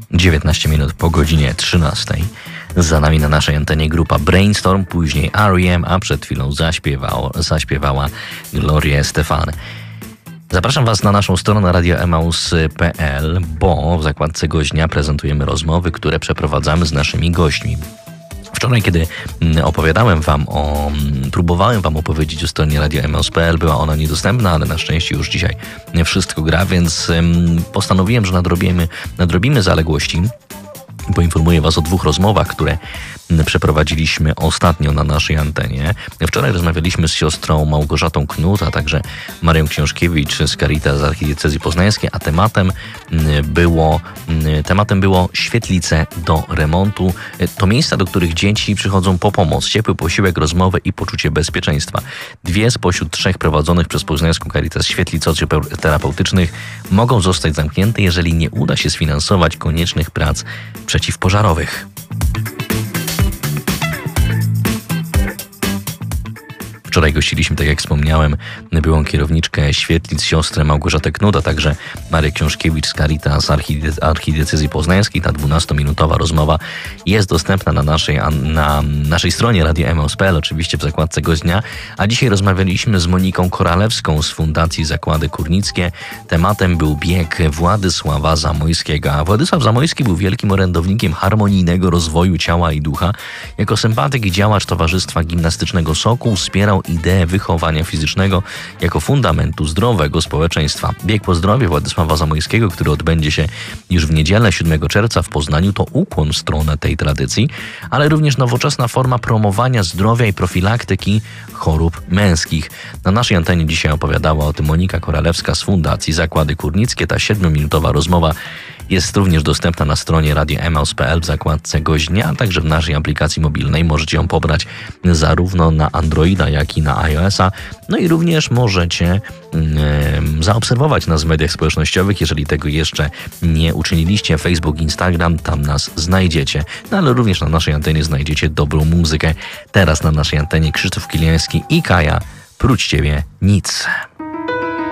19 minut po godzinie 13. Za nami na naszej antenie grupa Brainstorm, później R.E.M., a przed chwilą zaśpiewała Gloria Estefan. Zapraszam Was na naszą stronę radioemaus.pl, bo w zakładce Gość Dnia prezentujemy rozmowy, które przeprowadzamy z naszymi gośćmi. Wczoraj, kiedy próbowałem Wam opowiedzieć o stronie radioemaus.pl, była ona niedostępna, ale na szczęście już dzisiaj wszystko gra, więc postanowiłem, że nadrobimy zaległości. Poinformuję Was o 2 rozmowach, które przeprowadziliśmy ostatnio na naszej antenie. Wczoraj rozmawialiśmy z siostrą Małgorzatą Knut, a także Marią Książkiewicz z Caritas Archidiecezji Poznańskiej, a tematem było świetlice do remontu. To miejsca, do których dzieci przychodzą po pomoc, ciepły posiłek, rozmowę i poczucie bezpieczeństwa. 2 spośród 3 prowadzonych przez Poznańską Caritas świetlic terapeutycznych mogą zostać zamknięte, jeżeli nie uda się sfinansować koniecznych prac przeciwpożarowych. Wczoraj gościliśmy, tak jak wspomniałem, byłą kierowniczkę świetlic, siostrę Małgorzatę Knut, a także Marię Książkiewicz z Caritas Archidiecezji Poznańskiej. Ta 12-minutowa rozmowa jest dostępna na naszej stronie radioemaus.pl, oczywiście w zakładce Gość Dnia. A dzisiaj rozmawialiśmy z Moniką Koralewską z Fundacji Zakłady Górnickie. Tematem był bieg Władysława Zamojskiego. A Władysław Zamojski był wielkim orędownikiem harmonijnego rozwoju ciała i ducha. Jako sympatyk i działacz Towarzystwa Gimnastycznego Sokół wspierał ideę wychowania fizycznego jako fundamentu zdrowego społeczeństwa. Bieg po zdrowie Władysława Zamojskiego, który odbędzie się już w niedzielę 7 czerwca w Poznaniu, to ukłon w stronę tej tradycji, ale również nowoczesna forma promowania zdrowia i profilaktyki chorób męskich. Na naszej antenie dzisiaj opowiadała o tym Monika Koralewska z Fundacji Zakłady Górnickie. Ta 7-minutowa rozmowa jest również dostępna na stronie radioemaus.pl w zakładce Gość Dnia, a także w naszej aplikacji mobilnej. Możecie ją pobrać zarówno na Androida, jak i na iOS-a. No i również możecie zaobserwować nas w mediach społecznościowych, jeżeli tego jeszcze nie uczyniliście. Facebook, Instagram, tam nas znajdziecie. No ale również na naszej antenie znajdziecie dobrą muzykę. Teraz na naszej antenie Krzysztof Kiliański i Kaja. Prócz Ciebie nic.